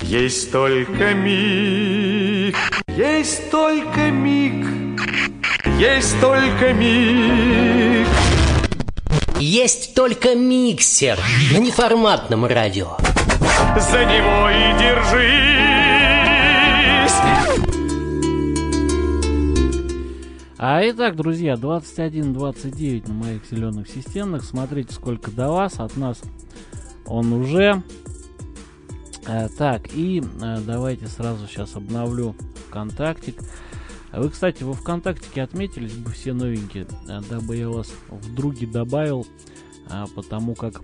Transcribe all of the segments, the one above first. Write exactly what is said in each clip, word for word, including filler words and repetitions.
Есть только миг, есть только миг, есть только миг. Есть только миксер на неформатном радио. За него и держись. А итак, друзья, двадцать один двадцать девять на моих зеленых системных. Смотрите, сколько до вас. От нас он уже. А, так, и а, давайте сразу сейчас обновлю ВКонтактик. Вы, кстати, во ВКонтактике отметились бы все новенькие, а, дабы я вас в други добавил, а, потому как,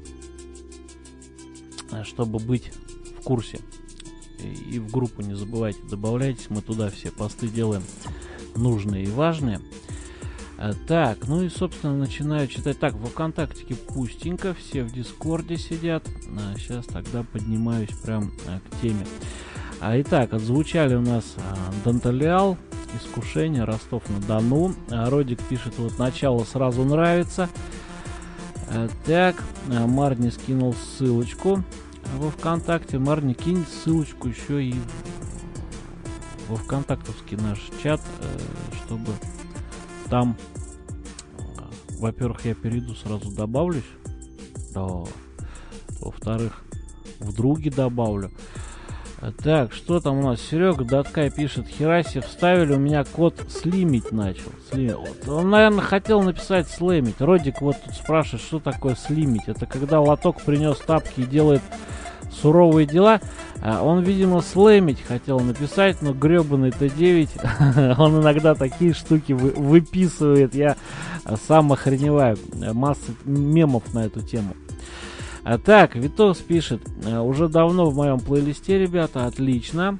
а, чтобы быть в курсе. И, и в группу не забывайте, добавляйтесь, мы туда все посты делаем нужные и важные. А, так, ну и, собственно, начинаю читать. Так, во ВКонтактике пустенько, все в Дискорде сидят. А, сейчас тогда поднимаюсь прям а, к теме. А, итак, отзвучали у нас а, Данталиал, Искушение, Ростов-на-Дону. А, Родик пишет, вот начало сразу нравится. А, так, а, Марни скинул ссылочку во ВКонтакте. Марни, кинь ссылочку еще и во ВКонтактовский наш чат, чтобы там, во-первых, я перейду, сразу добавлюсь, да. Во-вторых, в други добавлю. Так, что там у нас? Серега Даткай пишет, Хераси, вставили, у меня код слимить начал. Слимить. Вот. Он, наверное, хотел написать слэмить. Родик вот тут спрашивает, что такое слимить. Это когда лоток принес тапки и делает суровые дела. Он, видимо, слэмить хотел написать, но гребаный Т девять, он иногда такие штуки вы, выписывает. Я сам охреневаю. Масса мемов на эту тему. А так, Витос пишет, уже давно в моем плейлисте, ребята, отлично.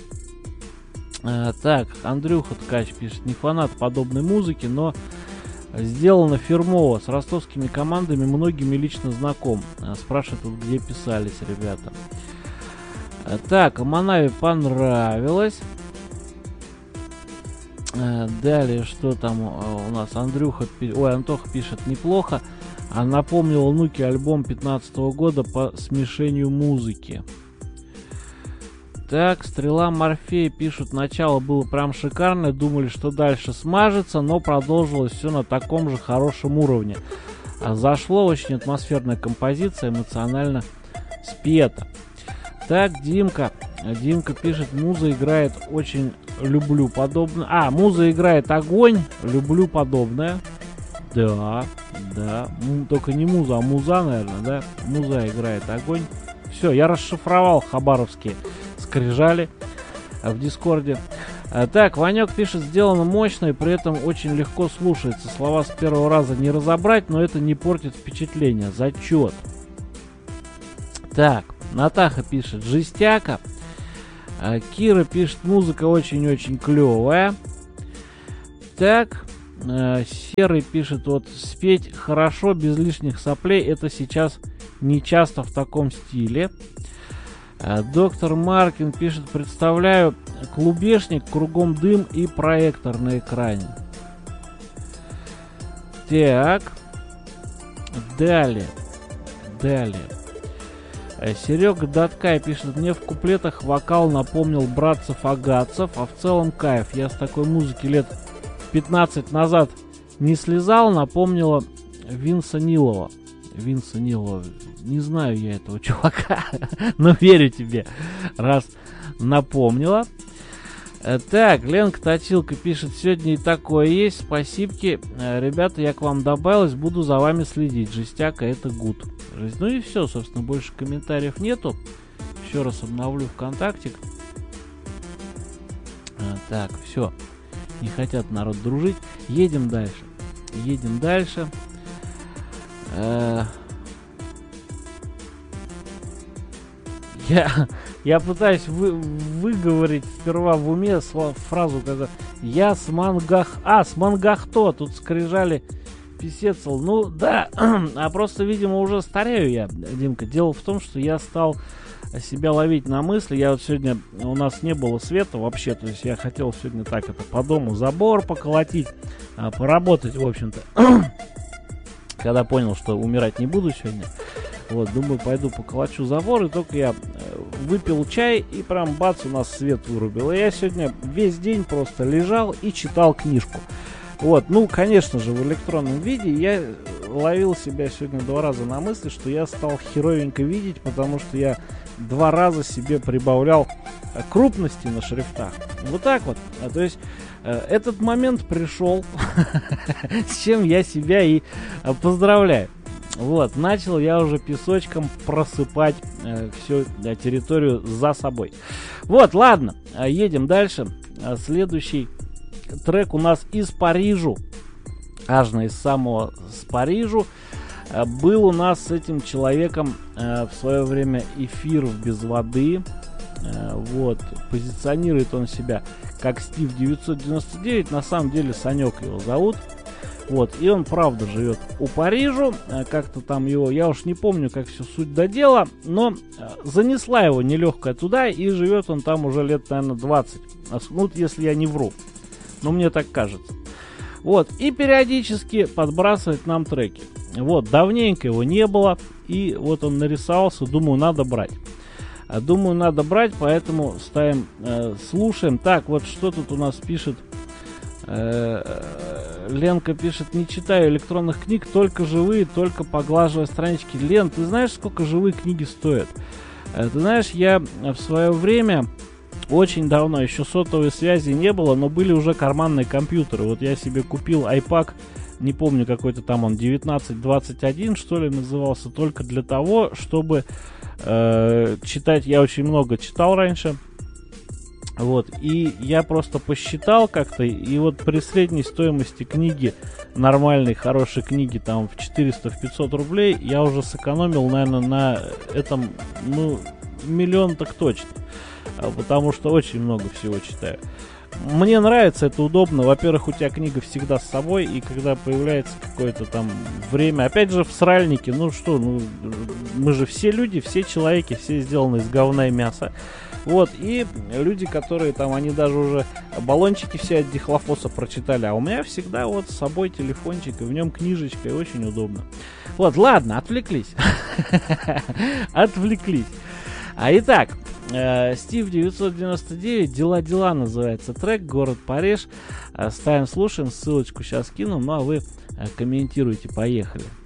А, так, Андрюха Ткач пишет, не фанат подобной музыки, но сделано фирмово, с ростовскими командами, многими лично знаком. А, спрашивает, вот, где писались, ребята. А, так, Аманаве понравилось. А, далее, что там у нас? Андрюха, ой, Антоха пишет, неплохо. А напомнил Нуки альбом пятнадцатого года по смешению музыки. Так, Стрела Морфея пишут, начало было прям шикарное, думали, что дальше смажется, но продолжилось все на таком же хорошем уровне. А зашло, очень атмосферная композиция, эмоционально спета. Так, Димка. Димка пишет, муза играет очень, люблю подобное. А, муза играет огонь, люблю подобное. Да, да, ну, только не муза, а муза, наверное, да? Муза играет огонь. Все, я расшифровал хабаровские скрижали в Дискорде. А, так, Ванек пишет, сделано мощно и при этом очень легко слушается. Слова с первого раза не разобрать, но это не портит впечатление. Зачет. Так, Натаха пишет, жестяка. А, Кира пишет, музыка очень-очень клевая. Так... Серый пишет, вот спеть хорошо, без лишних соплей, это сейчас не часто в таком стиле. Доктор Маркин пишет, представляю, клубешник, кругом дым и проектор на экране. Так, далее, далее. Серега Даткай пишет, мне в куплетах вокал напомнил братцев-агатцев, а в целом кайф. Я с такой музыки лет пятнадцать назад не слезал, напомнила Винса Нилова. Винса Нилова. Не знаю я этого чувака, но верю тебе, раз напомнила. Так, Ленка Точилка пишет, сегодня и такое есть, спасибки. Ребята, я к вам добавилась, буду за вами следить. Жестяка, это гуд. Ну и все, собственно, больше комментариев нету. Еще раз обновлю ВКонтактик. Так, все. Не хотят народ дружить. Едем дальше. Едем дальше. Я, я пытаюсь вы, выговорить сперва в уме фразу, когда я с мангах... А, с мангахто. Тут скрижали писецл. Ну, да. А просто, видимо, уже старею я, Димка. Дело в том, что я стал себя ловить на мысли. Я вот сегодня, у нас не было света вообще, то есть я хотел сегодня так это по дому забор поколотить, а, поработать, в общем-то. Когда понял, что умирать не буду сегодня, вот, думаю, пойду поколочу забор, и только я выпил чай, и прям бац, у нас свет вырубил. И я сегодня весь день просто лежал и читал книжку. Вот, ну, конечно же, в электронном виде я ловил себя сегодня два раза на мысли, что я стал херовенько видеть, потому что я два раза себе прибавлял крупности на шрифтах. Вот так вот. То есть этот момент пришел, с чем я себя и поздравляю. Вот, начал я уже песочком просыпать э, всю э, территорию за собой. Вот, ладно, едем дальше. Следующий трек у нас из Парижу. Аж из самого с Парижу. Был у нас с этим человеком э, в свое время эфир в Без воды. Э, вот, позиционирует он себя как Стив девятьсот девяносто девять. На самом деле Санек его зовут. Вот, и он правда живет у Парижу, как-то там его, я уж не помню, как все суть до дела, но занесла его нелегкая туда, и живет он там уже лет, наверное, двадцать, ну, если я не вру, но мне так кажется. Вот, и периодически подбрасывает нам треки. Вот, давненько его не было, и вот он нарисовался, думаю, надо брать. Думаю, надо брать, поэтому ставим, э, слушаем. Так, вот что тут у нас пишет. Ленка пишет: не читаю электронных книг, только живые, только поглаживая странички. Лен, ты знаешь, сколько живые книги стоят? Ты знаешь, я в свое время, очень давно, еще сотовой связи не было, но были уже карманные компьютеры. Вот я себе купил iPad, не помню, какой-то там он девятнадцать двадцать один, что ли, назывался, только для того, чтобы э, читать. Я очень много читал раньше. Вот, и я просто посчитал как-то, и вот при средней стоимости книги, нормальной, хорошей книги, там, в четыреста-пятьсот рублей, я уже сэкономил, наверное, на этом, ну, миллион так точно, потому что очень много всего читаю. Мне нравится, это удобно. Во-первых, у тебя книга всегда с собой, и когда появляется какое-то там время, опять же, в сральнике, ну что, ну, мы же все люди, все человеки, все сделаны из говна и мяса. Вот, и люди, которые там, они даже уже баллончики все от дихлофоса прочитали, а у меня всегда вот с собой телефончик, и в нем книжечка, и очень удобно. Вот, ладно, отвлеклись. Отвлеклись. А итак, Стив девятьсот девяносто девять, «Дела-дела» называется трек, город Париж. Ставим, слушаем, ссылочку сейчас кину, ну а вы комментируйте, поехали.